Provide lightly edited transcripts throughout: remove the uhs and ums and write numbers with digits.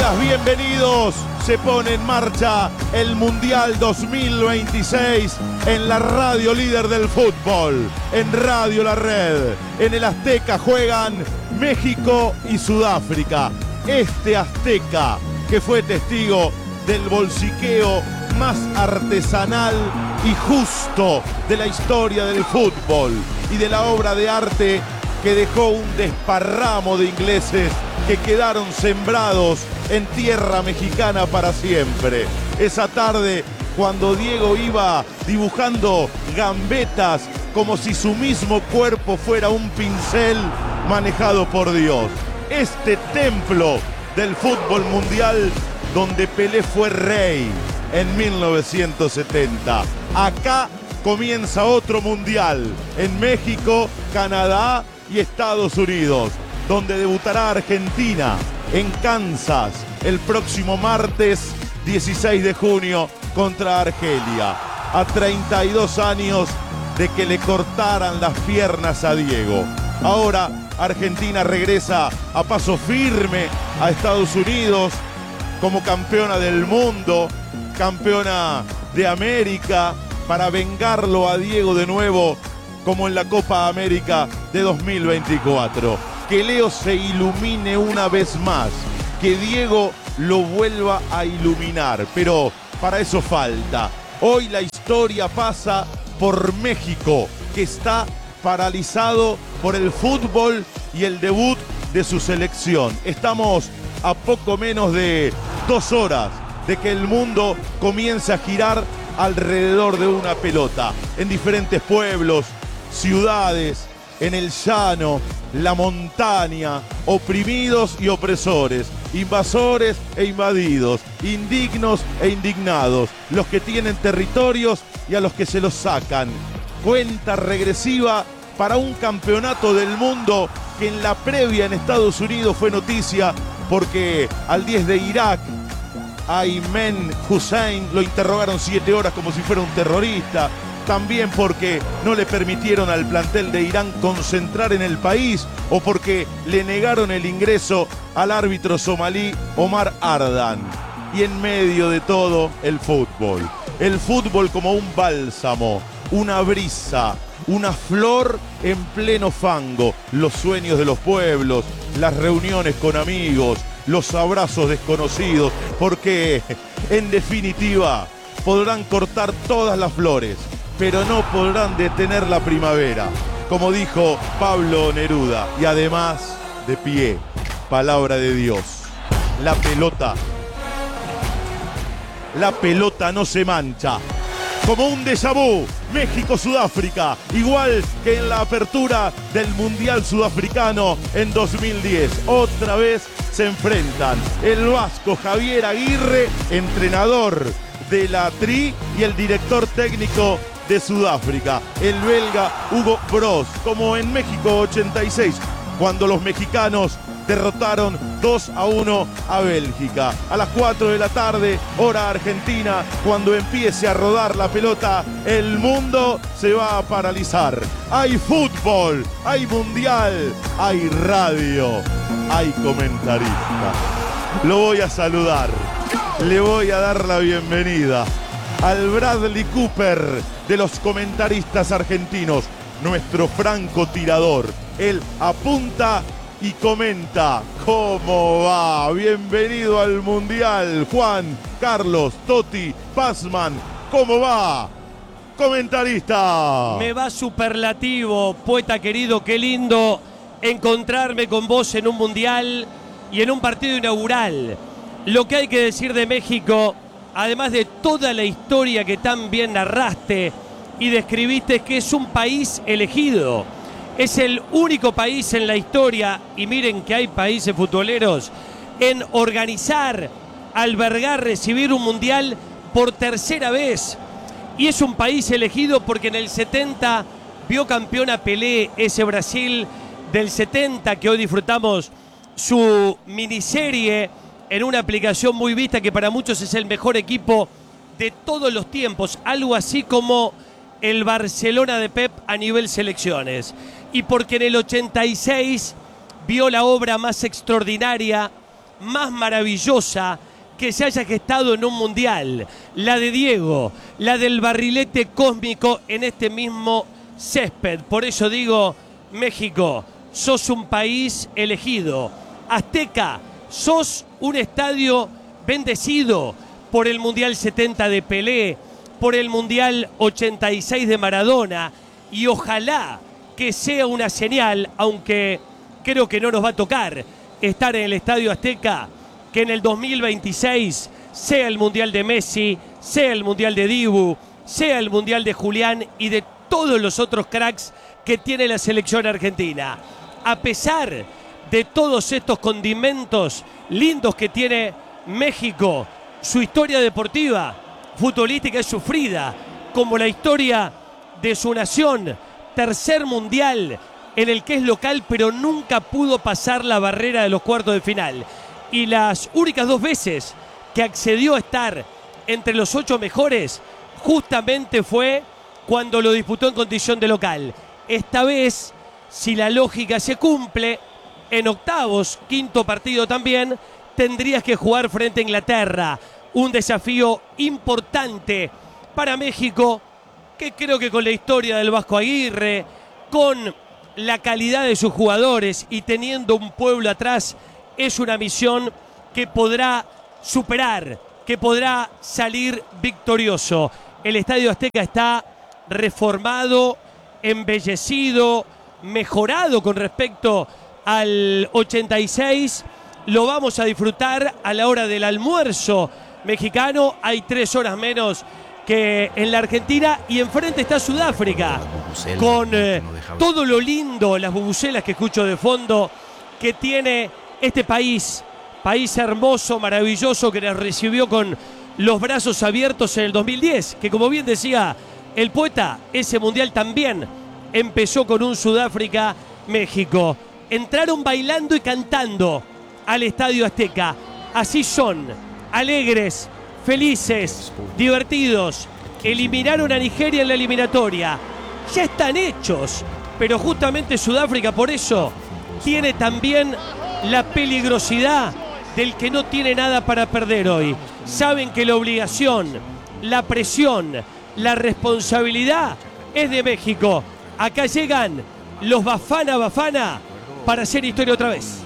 bienvenidas, bienvenidos. Se pone en marcha el Mundial 2026 en la radio líder del fútbol, en Radio La Red. En el Azteca juegan México y Sudáfrica. Este Azteca que fue testigo del bolsiqueo más artesanal y justo de la historia del fútbol y de la obra de arte que dejó un desparramo de ingleses que quedaron sembrados en tierra mexicana para siempre. Esa tarde, cuando Diego iba dibujando gambetas como si su mismo cuerpo fuera un pincel manejado por Dios. Este templo del fútbol mundial donde Pelé fue rey en 1970. Acá comienza otro mundial en México, Canadá y Estados Unidos, donde debutará Argentina en Kansas el próximo martes 16 de junio contra Argelia. A 32 años de que le cortaran las piernas a Diego. Ahora Argentina regresa a paso firme a Estados Unidos como campeona del mundo, campeona de América, para vengarlo a Diego de nuevo como en la Copa América de 2024. Que Leo se ilumine una vez más, que Diego lo vuelva a iluminar, pero para eso falta. Hoy la historia pasa por México, que está paralizado por el fútbol y el debut de su selección. Estamos a poco menos de 2 horas de que el mundo comience a girar alrededor de una pelota, en diferentes pueblos, ciudades, en el llano, la montaña, oprimidos y opresores, invasores e invadidos, indignos e indignados, los que tienen territorios y a los que se los sacan. Cuenta regresiva para un campeonato del mundo que en la previa en Estados Unidos fue noticia porque al 10 de Irak, Ayman Hussein, lo interrogaron 7 horas como si fuera un terrorista. También porque no le permitieron al plantel de Irán concentrar en el país o porque le negaron el ingreso al árbitro somalí Omar Ardan. Y en medio de todo, el fútbol. El fútbol como un bálsamo, una brisa, una flor en pleno fango. Los sueños de los pueblos, las reuniones con amigos, los abrazos desconocidos. Porque, en definitiva, podrán cortar todas las flores, pero no podrán detener la primavera, como dijo Pablo Neruda. Y además, de pie, palabra de Dios. La pelota no se mancha. Como un déjà vu, México-Sudáfrica, igual que en la apertura del Mundial Sudafricano en 2010. Otra vez se enfrentan el vasco Javier Aguirre, entrenador de la Tri, y el director técnico de Sudáfrica, el belga Hugo Broos, como en México 86, cuando los mexicanos derrotaron 2-1 a Bélgica. A las 4 de la tarde, hora argentina, cuando empiece a rodar la pelota, el mundo se va a paralizar. Hay fútbol, hay mundial, hay radio, hay comentarista. Lo voy a saludar, le voy a dar la bienvenida al Bradley Cooper de los comentaristas argentinos, nuestro francotirador. Él apunta y comenta. ¿Cómo va? Bienvenido al Mundial, Juan Carlos Totti Pazman. ¿Cómo va? Comentarista. Me va superlativo, poeta querido, qué lindo encontrarme con vos en un Mundial y en un partido inaugural. Lo que hay que decir de México, además de toda la historia que tan bien narraste y describiste, es que es un país elegido. Es el único país en la historia, y miren que hay países futboleros, en organizar, albergar, recibir un mundial por tercera vez. Y es un país elegido porque en el 70 vio campeón a Pelé, ese Brasil del 70 que hoy disfrutamos su miniserie en una aplicación muy vista, que para muchos es el mejor equipo de todos los tiempos, algo así como el Barcelona de Pep a nivel selecciones. Y porque en el 86 vio la obra más extraordinaria más maravillosa que se haya gestado en un mundial. La de Diego, la del barrilete cósmico en este mismo césped. Por eso digo, México, sos un país elegido. Azteca, sos un estadio bendecido por el Mundial 70 de Pelé, por el Mundial 86 de Maradona, y ojalá que sea una señal, aunque creo que no nos va a tocar estar en el Estadio Azteca, que en el 2026 sea el Mundial de Messi, sea el Mundial de Dibu, sea el Mundial de Julián y de todos los otros cracks que tiene la selección argentina. A pesar de todos estos condimentos lindos que tiene México, su historia deportiva, futbolística es sufrida, como la historia de su nación, tercer mundial en el que es local, pero nunca pudo pasar la barrera de los cuartos de final. Y las únicas 2 veces que accedió a estar entre los 8 mejores, justamente fue cuando lo disputó en condición de local. Esta vez, si la lógica se cumple, en octavos, quinto partido también, tendrías que jugar frente a Inglaterra. Un desafío importante para México, que creo que con la historia del Vasco Aguirre, con la calidad de sus jugadores y teniendo un pueblo atrás, es una misión que podrá superar, que podrá salir victorioso. El Estadio Azteca está reformado, embellecido, mejorado con respecto al 86. Lo vamos a disfrutar a la hora del almuerzo mexicano. Hay 3 horas menos que en la Argentina, y enfrente está Sudáfrica con todo lo lindo, las bubucelas que escucho de fondo que tiene este país hermoso, maravilloso, que nos recibió con los brazos abiertos en el 2010, que como bien decía el poeta, ese mundial también empezó con un Sudáfrica-México. Entraron bailando y cantando al Estadio Azteca. Así son, alegres, felices, divertidos. Eliminaron a Nigeria en la eliminatoria. Ya están hechos, pero justamente Sudáfrica por eso tiene también la peligrosidad del que no tiene nada para perder hoy. Saben que la obligación, la presión, la responsabilidad es de México. Acá llegan los Bafana Bafana para hacer historia otra vez.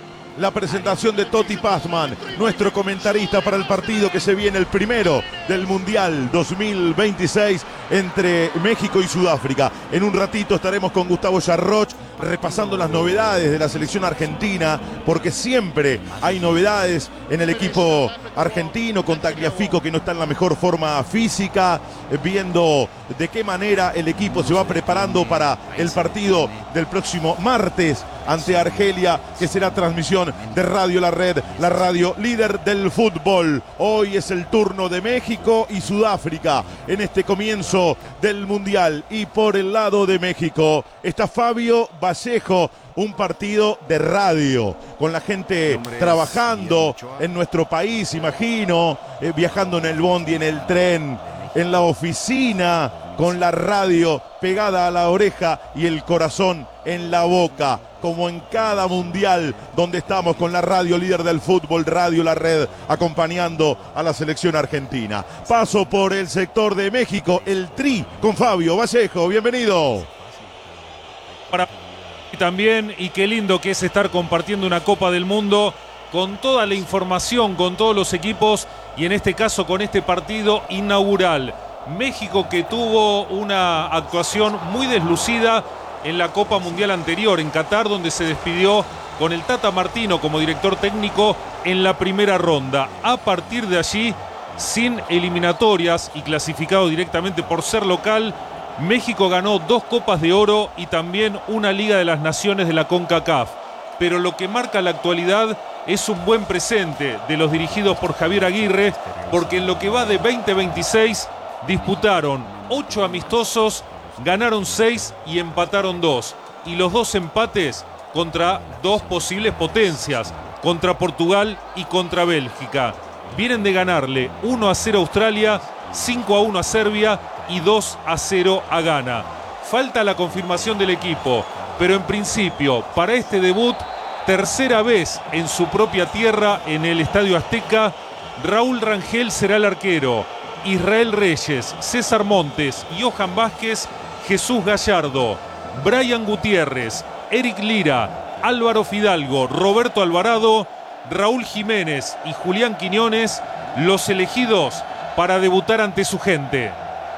La presentación de Toti Pazman, nuestro comentarista para el partido que se viene, el primero del Mundial 2026 entre México y Sudáfrica. En un ratito estaremos con Gustavo Yarroch repasando las novedades de la selección argentina, porque siempre hay novedades en el equipo argentino, con Tagliafico que no está en la mejor forma física, viendo de qué manera el equipo se va preparando para el partido del próximo martes ante Argelia, que será transmisión de Radio La Red, la radio líder del fútbol. Hoy es el turno de México y Sudáfrica en este comienzo del Mundial. Y por el lado de México está Fabio Vallejo, un partido de radio, con la gente trabajando en nuestro país, imagino, viajando en el bondi, en el tren, en la oficina, con la radio pegada a la oreja y el corazón en la boca, como en cada mundial donde estamos con la radio líder del fútbol, Radio La Red, acompañando a la selección argentina. Paso por el sector de México, el Tri, con Fabio Vallejo, bienvenido. También, y qué lindo que es estar compartiendo una Copa del Mundo con toda la información, con todos los equipos, y en este caso con este partido inaugural. México, que tuvo una actuación muy deslucida en la Copa Mundial anterior, en Qatar, donde se despidió con el Tata Martino como director técnico en la primera ronda. A partir de allí, sin eliminatorias y clasificado directamente por ser local, México ganó 2 Copas de Oro y también una Liga de las Naciones de la CONCACAF. Pero lo que marca la actualidad es un buen presente de los dirigidos por Javier Aguirre, porque en lo que va de 2026 disputaron 8 amistosos, ganaron 6 y empataron 2. Y los 2 empates contra 2 posibles potencias, contra Portugal y contra Bélgica. Vienen de ganarle 1-0 a Australia, 5-1 a Serbia y 2-0 a Ghana. Falta la confirmación del equipo, pero en principio, para este debut, tercera vez en su propia tierra, en el Estadio Azteca. Raúl Rangel será el arquero. Israel Reyes, César Montes, Johan Vázquez, Jesús Gallardo, Brian Gutiérrez, Eric Lira, Álvaro Fidalgo, Roberto Alvarado, Raúl Jiménez y Julián Quiñones, los elegidos para debutar ante su gente.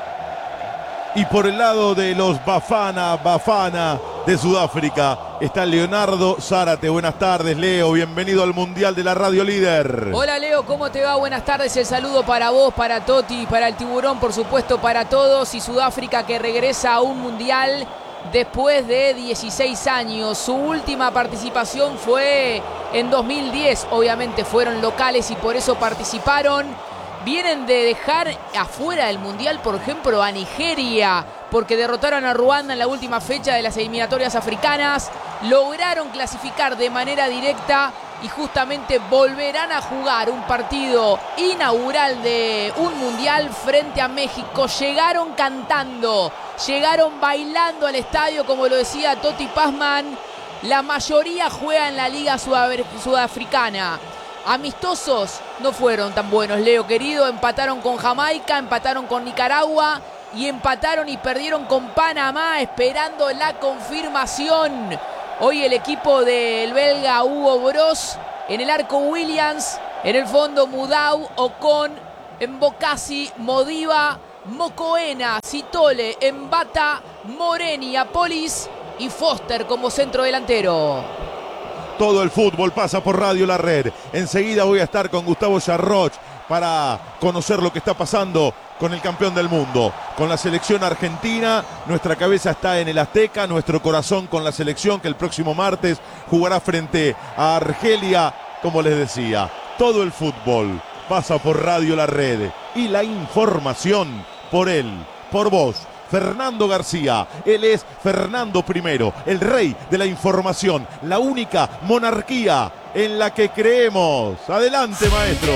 Y por el lado de los Bafana de Sudáfrica está Leonardo Zárate. Buenas tardes, Leo. Bienvenido al Mundial de la Radio Líder. Hola, Leo. ¿Cómo te va? Buenas tardes. El saludo para vos, para Toti, para el Tiburón, por supuesto, para todos. Y Sudáfrica que regresa a un Mundial después de 16 años. Su última participación fue en 2010. Obviamente fueron locales y por eso participaron. Vienen de dejar afuera del Mundial, por ejemplo, a Nigeria, porque derrotaron a Ruanda en la última fecha de las eliminatorias africanas. Lograron clasificar de manera directa y justamente volverán a jugar un partido inaugural de un Mundial frente a México. Llegaron cantando, llegaron bailando al estadio, como lo decía Toti Pazman. La mayoría juega en la Liga Sudafricana. Amistosos no fueron tan buenos, Leo querido. Empataron con Jamaica, empataron con Nicaragua y empataron y perdieron con Panamá, esperando la confirmación. Hoy el equipo del belga Hugo Bros, en el arco Williams, en el fondo Mudau, Ocon, Mbokasi, Modiba, Mokoena, Sitole, Mbata, Moreni, Apolis y Foster como centro delantero. Todo el fútbol pasa por Radio La Red. Enseguida voy a estar con Gustavo Charroch para conocer lo que está pasando con el campeón del mundo, con la selección argentina. Nuestra cabeza está en el Azteca, nuestro corazón con la selección que el próximo martes jugará frente a Argelia. Como les decía, todo el fútbol pasa por Radio La Red y la información por él, por vos. Fernando García, él es Fernando I, el rey de la información, la única monarquía en la que creemos. Adelante, maestro.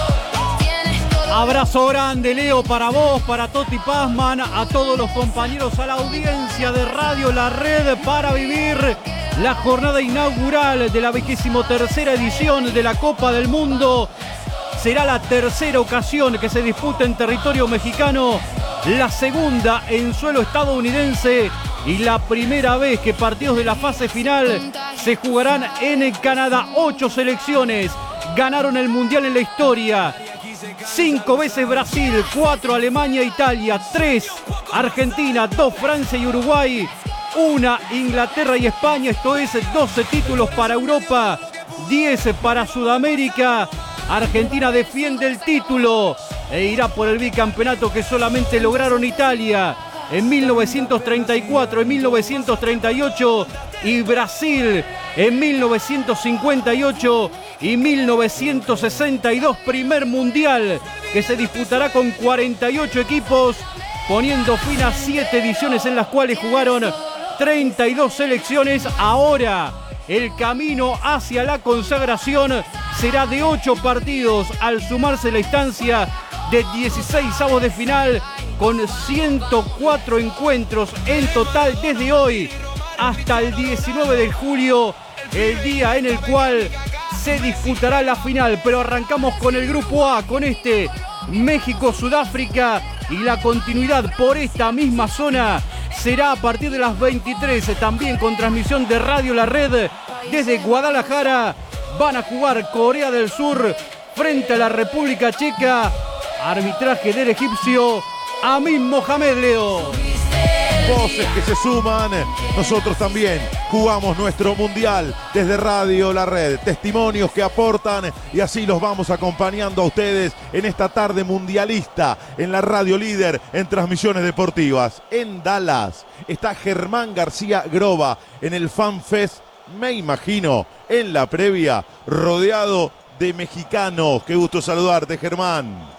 Abrazo grande, Leo, para vos, para Toti Pazman, a todos los compañeros, a la audiencia de Radio La Red, para vivir la jornada inaugural de la 23ª edición de la Copa del Mundo. Será la tercera ocasión que se disputa en territorio mexicano, la segunda en suelo estadounidense y la primera vez que partidos de la fase final se jugarán en Canadá. 8 selecciones ganaron el Mundial en la historia. 5 veces Brasil, 4 Alemania, Italia, 3 Argentina, 2 Francia y Uruguay, 1 Inglaterra y España. Esto es 12 títulos para Europa, 10 para Sudamérica. Argentina defiende el título e irá por el bicampeonato que solamente lograron Italia en 1934, en 1938 y Brasil en 1958 y 1962. Primer mundial que se disputará con 48 equipos, poniendo fin a 7 ediciones en las cuales jugaron 32 selecciones. Ahora el camino hacia la consagración será de 8 partidos al sumarse la instancia de 16avos de final, con 104 encuentros en total desde hoy hasta el 19 de julio, el día en el cual se disputará la final. Pero arrancamos con el grupo A, con este México-Sudáfrica, y la continuidad por esta misma zona será a partir de las 23, también con transmisión de Radio La Red desde Guadalajara. Van a jugar Corea del Sur frente a la República Checa. Arbitraje del egipcio Amin Mohamed, Leo. Voces que se suman, nosotros también jugamos nuestro mundial desde Radio La Red, testimonios que aportan y así los vamos acompañando a ustedes en esta tarde mundialista en la Radio Líder en transmisiones deportivas. En Dallas está Germán García Groba en el FanFest, me imagino, en la previa, rodeado de mexicanos. Qué gusto saludarte, Germán.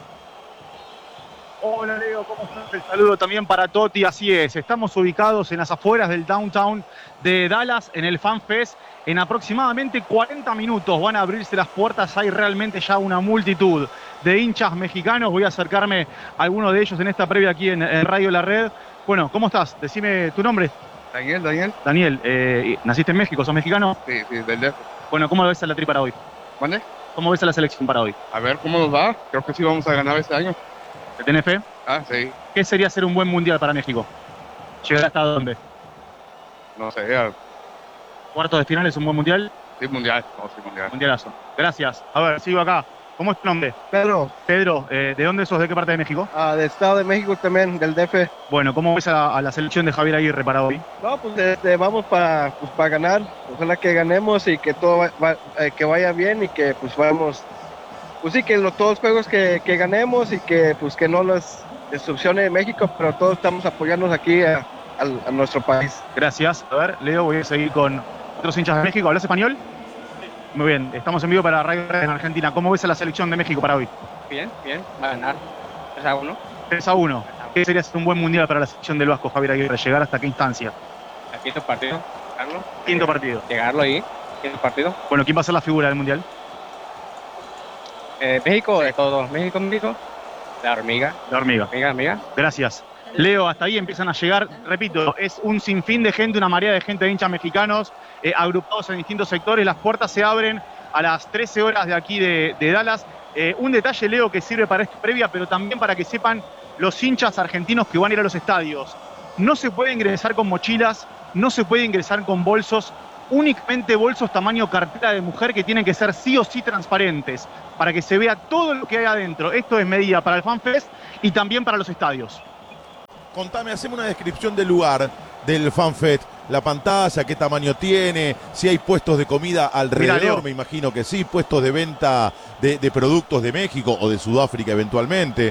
Hola Leo, ¿cómo estás? El saludo también para Toti, así es. Estamos ubicados en las afueras del downtown de Dallas, en el FanFest. En aproximadamente 40 minutos van a abrirse las puertas. Hay realmente ya una multitud de hinchas mexicanos. Voy a acercarme a alguno de ellos en esta previa aquí en Radio La Red. Bueno, ¿cómo estás? Decime tu nombre. Daniel. Daniel, ¿naciste en México? ¿Sos mexicano? Sí, del DF. Bueno, ¿cómo ves a la tri para hoy? ¿Vale? ¿Cómo ves a la selección para hoy? A ver cómo nos va. Creo que sí vamos a ganar este año. ¿Te tenés fe? Ah, sí. ¿Qué sería ser un buen mundial para México? ¿Llegar hasta dónde? No sé, ¿Cuartos de final es un buen mundial? sí, mundial. No, sí, mundial. Mundialazo. Gracias. A ver, sigo acá. ¿Cómo es tu nombre? Pedro, Pedro, ¿de dónde sos? ¿De qué parte de México? del Estado de México también, del DF. Bueno, ¿cómo ves a la selección de Javier Aguirre para hoy? No, pues vamos para ganar. Ojalá que ganemos y que todo que vaya bien y que pues vamos, pues sí, que todos los juegos que ganemos y que pues que no nos destruccione México, pero todos estamos apoyándonos aquí a nuestro país. Gracias. A ver, Leo, voy a seguir con otros hinchas de México. ¿Hablas español? Muy bien, estamos en vivo para Radio Red en Argentina. ¿Cómo ves a la selección de México para hoy? Bien, va a ganar 3-1. 3-1. ¿Qué sería un buen mundial para la selección del Vasco, Javier Aguirre? ¿Llegar hasta qué instancia? Al quinto partido, llegarlo. Quinto partido. Llegarlo ahí, quinto partido. Bueno, ¿quién va a ser la figura del mundial? México, de todos. México. La hormiga. La hormiga. Amiga. Gracias. Leo, hasta ahí empiezan a llegar, repito, es un sinfín de gente, una marea de gente de hinchas mexicanos, agrupados en distintos sectores. Las puertas se abren a las 13 horas de aquí de Dallas. Un detalle, Leo, que sirve para esta previa, pero también para que sepan los hinchas argentinos que van a ir a los estadios. No se puede ingresar con mochilas, no se puede ingresar con bolsos, únicamente bolsos tamaño cartera de mujer que tienen que ser sí o sí transparentes, para que se vea todo lo que hay adentro. Esto es medida para el FanFest y también para los estadios. Contame, haceme una descripción del lugar del FanFest, la pantalla, qué tamaño tiene, si hay puestos de comida alrededor. Mirá, Leo, me imagino que sí, puestos de venta de productos de México o de Sudáfrica eventualmente.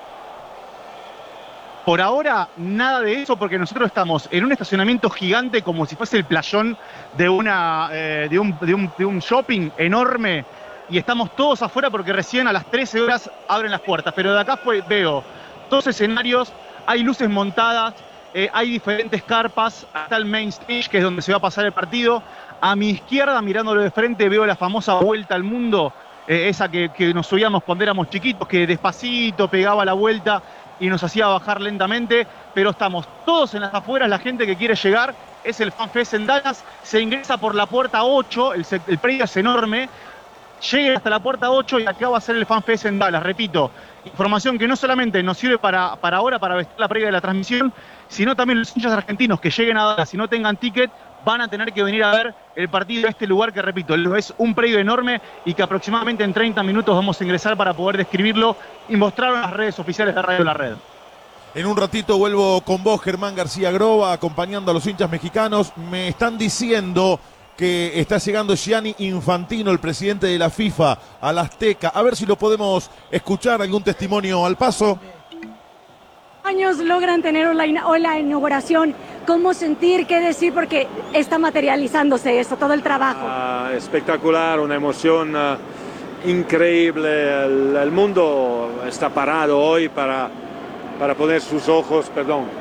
Por ahora, nada de eso, porque nosotros estamos en un estacionamiento gigante como si fuese el playón de un shopping enorme, y estamos todos afuera porque recién a las 13 horas abren las puertas. Pero de acá veo dos escenarios, hay luces montadas, hay diferentes carpas, está el main stage, que es donde se va a pasar el partido. A mi izquierda, mirándolo de frente, veo la famosa vuelta al mundo, esa que nos subíamos cuando éramos chiquitos, que despacito pegaba la vuelta y nos hacía bajar lentamente. Pero estamos todos en las afueras, la gente que quiere llegar. Es el FanFest en Dallas, se ingresa por la puerta 8, el predio es enorme. Lleguen hasta la puerta 8 y acá va a ser el FanFest en Dallas. Repito, información que no solamente nos sirve para ahora, para vestir la previa de la transmisión, sino también los hinchas argentinos que lleguen a Dallas, si no tengan ticket, van a tener que venir a ver el partido de este lugar que, repito, es un predio enorme y que aproximadamente en 30 minutos vamos a ingresar para poder describirlo y mostrarlo en las redes oficiales de Radio La Red. En un ratito vuelvo con vos, Germán García Groba, acompañando a los hinchas mexicanos. Me están diciendo que está llegando Gianni Infantino, el presidente de la FIFA, a la Azteca. A ver si lo podemos escuchar, algún testimonio al paso. Años logran tener hoy la inauguración. ¿Cómo sentir, qué decir? Porque está materializándose eso, todo el trabajo. Espectacular, una emoción increíble. El mundo está parado hoy para poner sus ojos,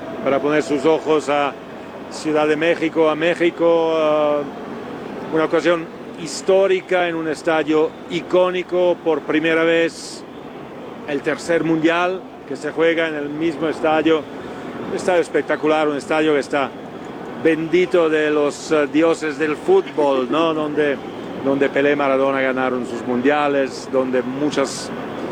a Ciudad de México, a México. Una ocasión histórica en un estadio icónico, por primera vez el tercer mundial que se juega en el mismo estadio. Un estadio espectacular, un estadio que está bendito de los dioses del fútbol, ¿no? Donde Pelé y Maradona ganaron sus mundiales, donde muchas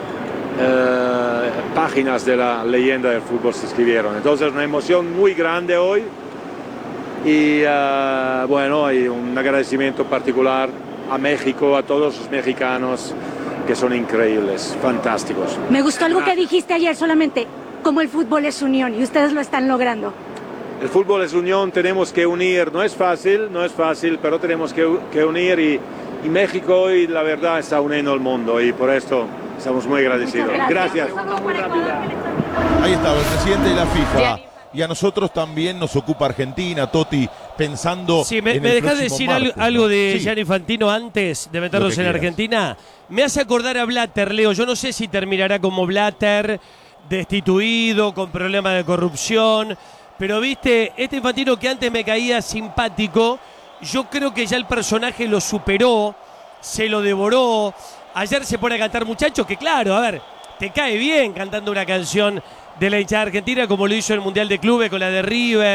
páginas de la leyenda del fútbol se escribieron. Entonces, una emoción muy grande hoy. Y bueno, hay un agradecimiento particular a México, a todos los mexicanos que son increíbles, fantásticos. Me gustó algo que dijiste ayer solamente, como el fútbol es unión y ustedes lo están logrando. El fútbol es unión, tenemos que unir, no es fácil, pero tenemos que unir y México hoy la verdad está uniendo al mundo y por esto estamos muy agradecidos. Gracias. Ahí estaba el presidente de la FIFA. Y a nosotros también nos ocupa Argentina, Toti, pensando. Sí, me dejás decir algo de Gianni Infantino antes de meternos en Argentina. Me hace acordar a Blatter, Leo. Yo no sé si terminará como Blatter, destituido, con problemas de corrupción. Pero viste, este Infantino que antes me caía simpático, yo creo que ya el personaje lo superó, se lo devoró. Ayer se pone a cantar, muchachos, que claro, a ver, te cae bien cantando una canción de la hinchada argentina, como lo hizo en el Mundial de Clubes con la de River,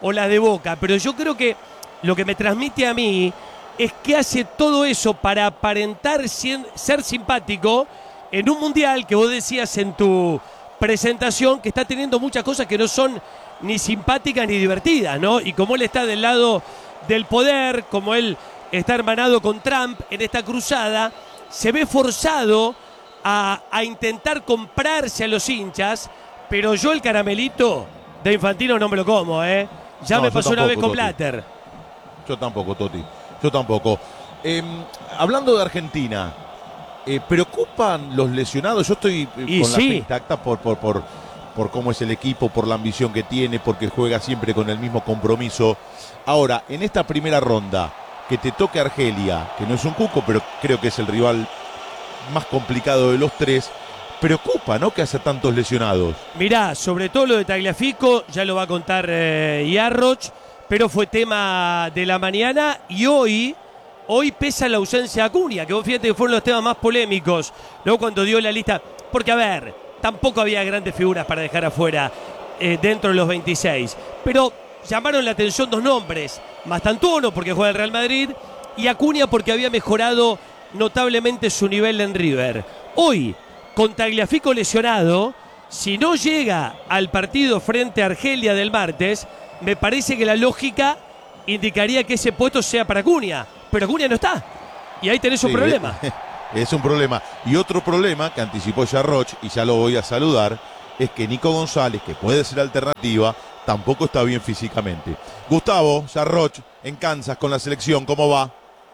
o las de Boca, pero yo creo que lo que me transmite a mí es que hace todo eso para aparentar ser simpático en un mundial que vos decías en tu presentación que está teniendo muchas cosas que no son ni simpáticas ni divertidas, ¿no? Y como él está del lado del poder, como él está hermanado con Trump en esta cruzada, se ve forzado a intentar comprarse a los hinchas, pero yo el caramelito de Infantino no me lo como, ¿eh? Ya No, me pasó una vez con Toti. Blatter. Yo tampoco, Toti. Yo tampoco. Hablando de Argentina, ¿preocupan los lesionados? Yo estoy con la fe intacta por cómo es el equipo, por la ambición que tiene, porque juega siempre con el mismo compromiso. Ahora, en esta primera ronda, que te toque Argelia, que no es un cuco, pero creo que es el rival más complicado de los tres, preocupa, ¿no?, que hace tantos lesionados. Mirá, sobre todo lo de Tagliafico, ya lo va a contar Yarroch, pero fue tema de la mañana y hoy pesa la ausencia de Acuña, que vos fíjate que fueron los temas más polémicos, ¿no?, cuando dio la lista, porque a ver, tampoco había grandes figuras para dejar afuera dentro de los 26, pero llamaron la atención dos nombres, Mastantuono porque juega el Real Madrid y Acuña porque había mejorado notablemente su nivel en River. Hoy, con Tagliafico lesionado, si no llega al partido frente a Argelia del martes, me parece que la lógica indicaría que ese puesto sea para Acuña, pero Acuña no está y ahí tenés un problema. Es un problema. Y otro problema que anticipó Yarroch, y ya lo voy a saludar, es que Nico González, que puede ser alternativa, tampoco está bien físicamente. Gustavo Yarroch, en Kansas con la selección, ¿cómo va?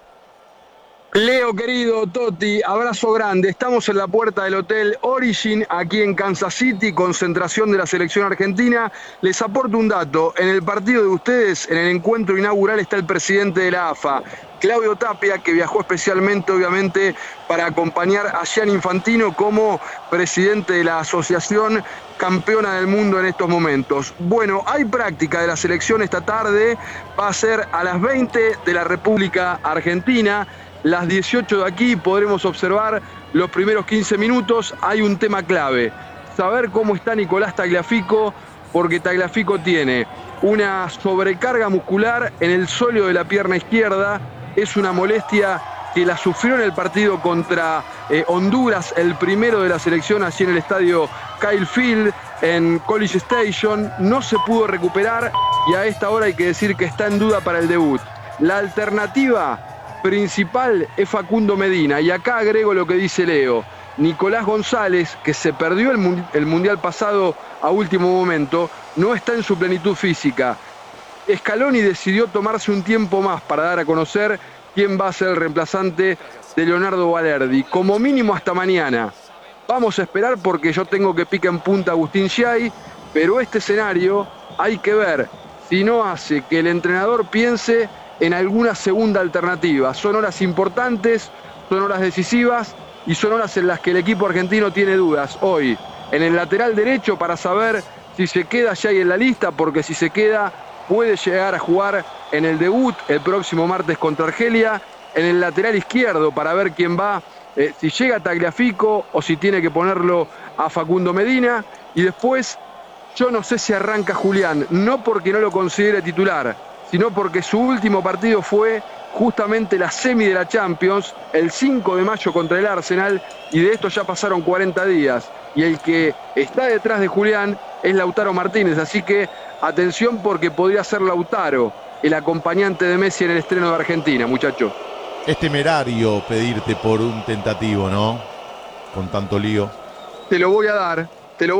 Leo, querido, Toti, abrazo grande. Estamos en la puerta del Hotel Origin, aquí en Kansas City, concentración de la selección argentina. Les aporto un dato. En el partido de ustedes, en el encuentro inaugural, está el presidente de la AFA, Claudio Tapia, que viajó especialmente, obviamente, para acompañar a Gianni Infantino como presidente de la asociación campeona del mundo en estos momentos. Bueno, hay práctica de la selección esta tarde, va a ser a las 20 de la República Argentina. Las 18 de aquí podremos observar los primeros 15 minutos. Hay un tema clave, saber cómo está Nicolás Tagliafico, porque Tagliafico tiene una sobrecarga muscular en el sóleo de la pierna izquierda. Es una molestia que la sufrió en el partido contra Honduras, el primero de la selección, allí en el estadio Kyle Field, en College Station. No se pudo recuperar y a esta hora hay que decir que está en duda para el debut. La alternativa principal es Facundo Medina, y acá agrego lo que dice Leo. Nicolás González, que se perdió el mundial pasado a último momento, no está en su plenitud física. Scaloni decidió tomarse un tiempo más para dar a conocer quién va a ser el reemplazante de Leonardo Balerdi, como mínimo hasta mañana. Vamos a esperar porque yo tengo que pica en punta a Agustín Giai, pero este escenario hay que ver si no hace que el entrenador piense en alguna segunda alternativa. Son horas importantes, son horas decisivas y son horas en las que el equipo argentino tiene dudas. Hoy, en el lateral derecho, para saber si se queda Giai en la lista, porque si se queda puede llegar a jugar en el debut el próximo martes contra Argelia. En el lateral izquierdo, para ver quién va, si llega Tagliafico o si tiene que ponerlo a Facundo Medina. Y después, yo no sé si arranca Julián, no porque no lo considere titular, sino porque su último partido fue justamente la semi de la Champions, el 5 de mayo contra el Arsenal, y de esto ya pasaron 40 días. Y el que está detrás de Julián es Lautaro Martínez, así que atención porque podría ser Lautaro el acompañante de Messi en el estreno de Argentina, muchacho. Es temerario pedirte por un tentativo, ¿no? Con tanto lío. Te lo voy a dar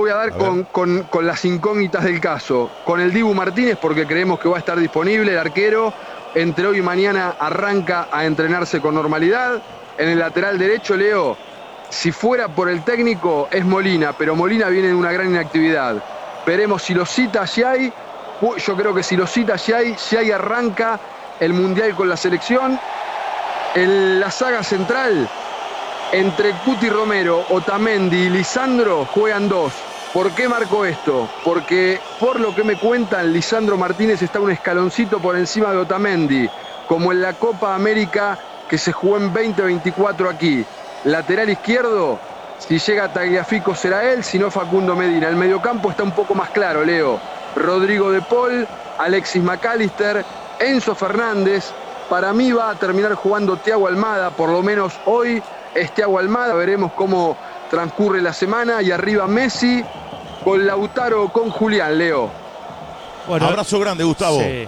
con las incógnitas del caso. Con el Dibu Martínez, porque creemos que va a estar disponible el arquero. Entre hoy y mañana arranca a entrenarse con normalidad. En el lateral derecho, Leo, si fuera por el técnico, es Molina, pero Molina viene de una gran inactividad. Veremos si lo cita Giai. Yo creo que si lo cita Giai arranca el Mundial con la selección. En la saga central, entre Cuti Romero, Otamendi y Lisandro, juegan dos. ¿Por qué marco esto? Porque, por lo que me cuentan, Lisandro Martínez está un escaloncito por encima de Otamendi, como en la Copa América que se jugó en 2024 aquí. Lateral izquierdo, si llega Tagliafico será él, si no Facundo Medina. El mediocampo está un poco más claro, Leo. Rodrigo de Paul, Alexis McAllister, Enzo Fernández. Para mí va a terminar jugando Thiago Almada, por lo menos hoy es Thiago Almada. Veremos cómo transcurre la semana. Y arriba Messi con Lautaro o con Julián, Leo. Bueno, abrazo grande, Gustavo. Sí.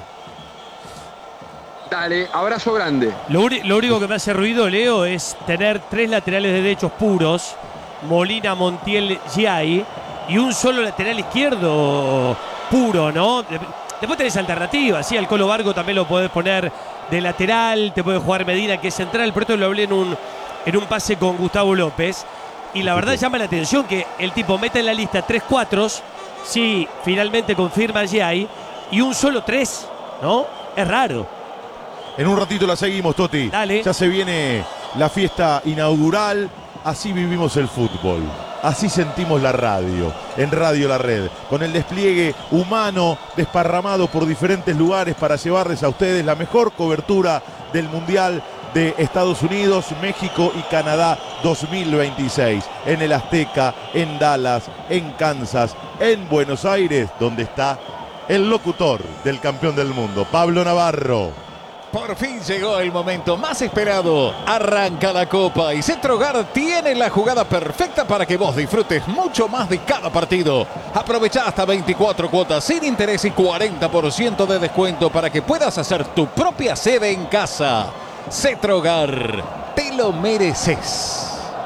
Dale, abrazo grande. Lo único que me hace ruido, Leo, es tener 3 laterales derechos puros, Molina, Montiel, Giai, y un solo lateral izquierdo puro, ¿no? Después tenés alternativas, sí, al Colo Vargo también lo podés poner de lateral, te puede jugar Medina, que es central, por esto lo hablé en un pase con Gustavo López, y la verdad llama la atención que el tipo meta en la lista 3 4s, sí, finalmente confirma Giai, y un solo 3, ¿no? Es raro. En un ratito la seguimos, Toti. Dale. Ya se viene la fiesta inaugural. Así vivimos el fútbol. Así sentimos la radio. En Radio La Red. Con el despliegue humano desparramado por diferentes lugares para llevarles a ustedes la mejor cobertura del Mundial de Estados Unidos, México y Canadá 2026. En el Azteca, en Dallas, en Kansas, en Buenos Aires, donde está el locutor del campeón del mundo, Pablo Navarro. Por fin llegó el momento más esperado. Arranca la Copa y Cetrogar tiene la jugada perfecta para que vos disfrutes mucho más de cada partido. Aprovecha hasta 24 cuotas sin interés y 40% de descuento para que puedas hacer tu propia sede en casa. Cetrogar, te lo mereces.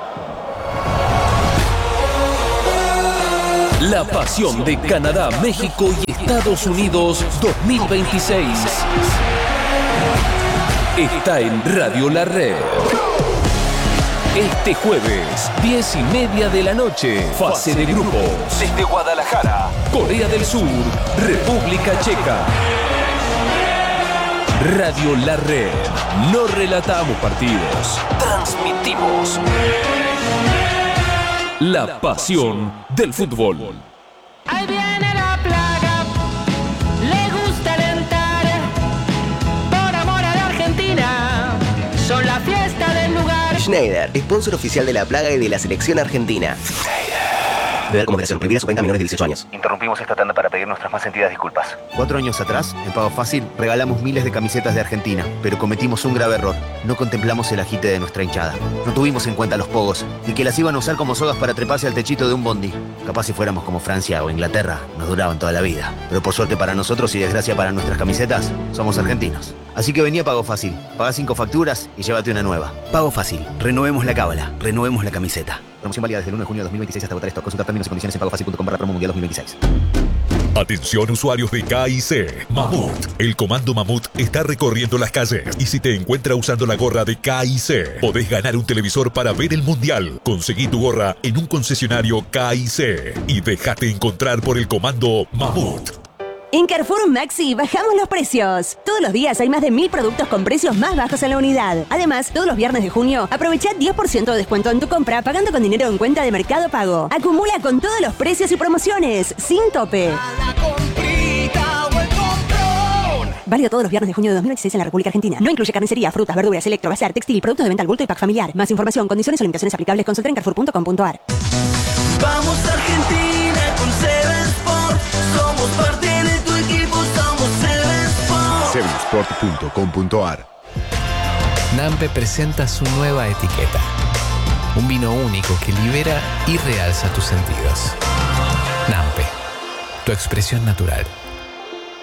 La pasión de Canadá, México y Estados Unidos 2026. Está en Radio La Red. Este jueves, 10:30 de la noche, fase de grupos. Desde Guadalajara, Corea del Sur, República Checa. Radio La Red. No relatamos partidos, transmitimos la pasión del fútbol. Ahí viene la plaga, le gusta alentar, por amor a la Argentina, son la fiesta del lugar. Schneider, sponsor oficial de la plaga y de la selección argentina. Beber como moderación, prohibida su venta a menores de 18 años. Interrumpimos esta tanda para pedir nuestras más sentidas disculpas. 4 años atrás, en Pago Fácil, regalamos miles de camisetas de Argentina, pero cometimos un grave error. No contemplamos el agite de nuestra hinchada. No tuvimos en cuenta los pogos, y que las iban a usar como sogas para treparse al techito de un bondi. Capaz si fuéramos como Francia o Inglaterra, nos duraban toda la vida. Pero por suerte para nosotros y desgracia para nuestras camisetas, somos argentinos. Así que vení a Pago Fácil, pagá 5 facturas y llévate una nueva. Pago Fácil, renovemos la cábala, renovemos la camiseta. Promoción válida desde el 1 de junio de 2026 hasta agotar esto. Consulta términos y condiciones en pagofacil.com/promo mundial 2026. Atención usuarios de KIC. Mamut. El comando Mamut está recorriendo las calles y si te encuentra usando la gorra de KIC, podés ganar un televisor para ver el mundial. Conseguí tu gorra en un concesionario KIC y déjate encontrar por el comando Mamut. En Carrefour Maxi bajamos los precios. Todos los días hay más de 1000 productos con precios más bajos en la unidad. Además, todos los viernes de junio, aprovecha 10% de descuento en tu compra pagando con dinero en cuenta de Mercado Pago. Acumula con todos los precios y promociones, sin tope. Válido todos los viernes de junio de 2026 en la República Argentina. No incluye carnicería, frutas, verduras, electrogaser, textil, productos de venta al bulto y pack familiar. Más información, condiciones o limitaciones aplicables, consulta en carrefour.com.ar. Vamos Argentina con Seven Sport, somos parte de tu equipo, somos Seven Sport. Sevensport.com.ar. Nampe presenta su nueva etiqueta. Un vino único que libera y realza tus sentidos. Nampe, tu expresión natural.